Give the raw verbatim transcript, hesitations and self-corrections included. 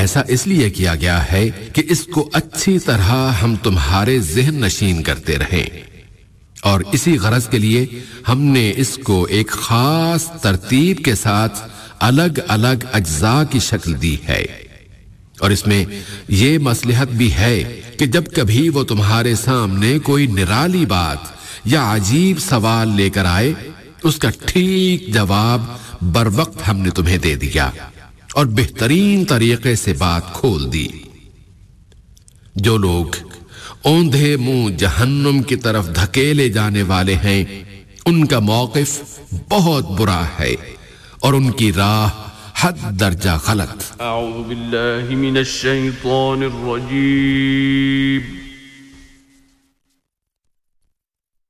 ऐसा इसलिए किया गया है कि इसको अच्छी तरह हम तुम्हारे ज़हन नशीन करते रहें, और इसी गरज के लिए हमने इसको एक खास तरतीब के साथ अलग अलग अज्जा की शक्ल दी है। और इसमें यह मसलहत भी है कि जब कभी वो तुम्हारे सामने कोई निराली बात या अजीब सवाल लेकर आए, उसका ठीक जवाब बर वक्त हमने तुम्हें दे दिया और बेहतरीन तरीके से बात खोल दी। जो लोग औंधे मुंह जहन्नुम की तरफ धकेले जाने वाले हैं, उनका मौकिफ बहुत बुरा है और उनकी राह हद दर्जा गलत। अऊज़ु बिल्लाहि मिनश शैतानिर रजीम।